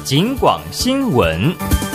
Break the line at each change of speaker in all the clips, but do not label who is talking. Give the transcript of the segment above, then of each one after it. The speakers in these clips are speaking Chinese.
警广新闻。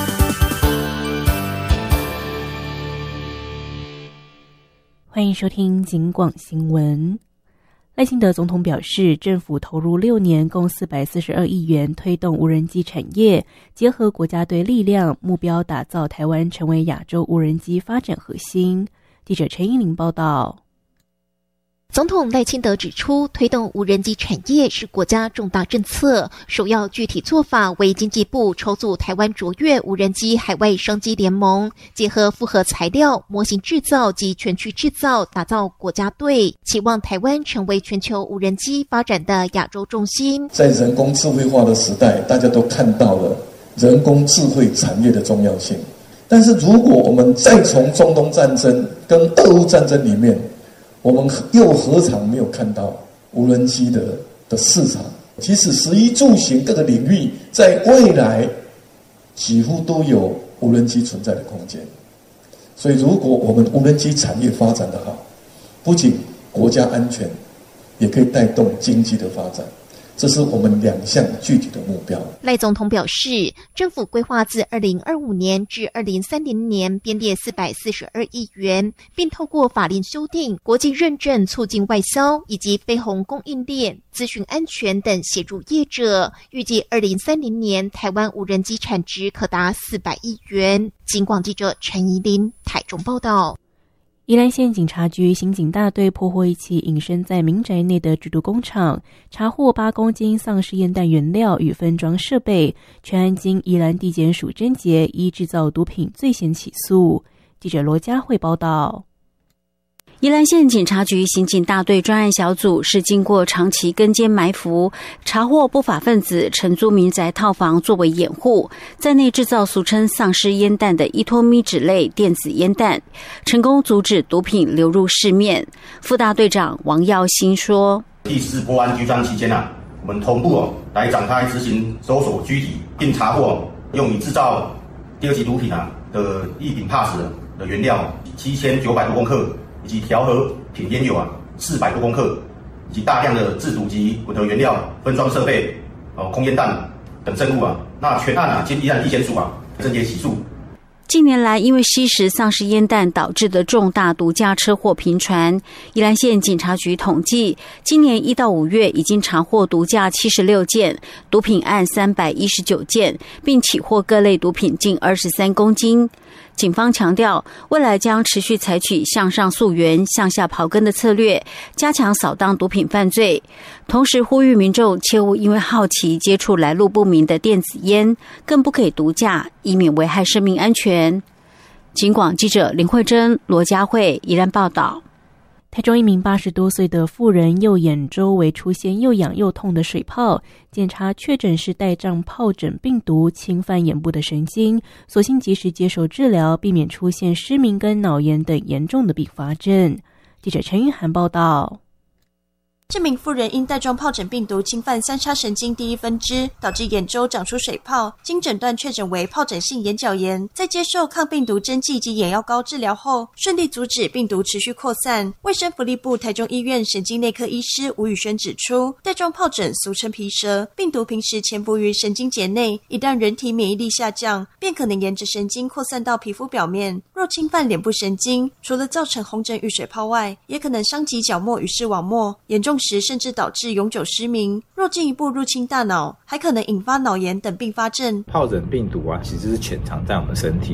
欢迎收听警广新闻。赖清德总统表示，政府投入6年，共442亿元推动无人机产业，结合国家队力量，目标打造台湾成为亚洲无人机发展核心。记者陈依玲报道。
总统赖清德指出，推动无人机产业是国家重大政策，首要具体做法为经济部筹组台湾卓越无人机海外商机联盟，结合复合材料、模型制造及全区制造，打造国家队，期望台湾成为全球无人机发展的亚洲重心。
在人工智慧化的时代，大家都看到了人工智慧产业的重要性。但是如果我们再从中东战争跟俄乌战争里面，我们又何尝没有看到无人机的市场？其实食衣住行各个领域，在未来几乎都有无人机存在的空间。所以，如果我们无人机产业发展得好，不仅国家安全，也可以带动经济的发展。这是我们2项具体的目标。
赖总统表示，政府规划自2025年至2030年编列442亿元，并透过法令修订、国际认证促进外销以及非红供应链、资讯安全等协助业者。预计2030年台湾无人机产值可达400亿元。警广记者陈怡琳台中报道。
宜兰县警察局刑警大队破获一起隐身在民宅内的制毒工厂，查获8公斤丧尸烟弹原料与分装设备，全案经宜兰地检署侦结，依制造毒品罪嫌起诉。记者罗佳慧报道。
宜兰县警察局刑警大队专案小组是经过长期跟监埋伏，查获不法分子承租民宅套房作为掩护，在内制造俗称丧尸烟弹的依托咪酯类电子烟弹，成功阻止毒品流入市面。副大队长王耀兴说：
第4波安居专期间我们同步来展开执行搜索拘提，并查获用以制造第2级毒品的异丙帕斯的原料7900多公克，以及调和品烟油400多公克，以及大量的制毒及混合原料、分装设备、空烟弹等证物那全案经宜兰地检署侦结起诉。
近年来，因为吸食丧尸烟弹导致的重大毒驾车祸频传，宜兰县警察局统计，今年1到5月已经查获毒驾76件，毒品案319件，并起获各类毒品近23公斤。警方强调，未来将持续采取向上溯源、向下刨根的策略，加强扫荡毒品犯罪。同时呼吁民众切勿因为好奇接触来路不明的电子烟，更不可以毒驾，以免危害生命安全。警广记者林慧珍、罗佳慧宜兰报道。
台中一名80多岁的妇人右眼周围出现又痒又痛的水泡，检查确诊是带状疱疹病毒侵犯眼部的神经，所幸及时接受治疗，避免出现失明跟脑炎等严重的并发症。记者陈玉涵报道。
这名妇人因带状疱疹病毒侵犯三叉神经第1分支，导致眼周长出水泡，经诊断确诊为疱疹性眼角炎。在接受抗病毒针剂及眼药膏治疗后，顺利阻止病毒持续扩散。卫生福利部台中医院神经内科医师吴宇轩指出，带状疱疹俗称皮蛇，病毒平时潜伏于神经节内，一旦人体免疫力下降，便可能沿着神经扩散到皮肤表面。若侵犯脸部神经，除了造成红疹与水泡外，也可能伤及角膜与视网膜，严重时甚至导致永久失明。若进一步入侵大脑，还可能引发脑炎等并发症。
疱疹病毒其实是潜藏在我们身体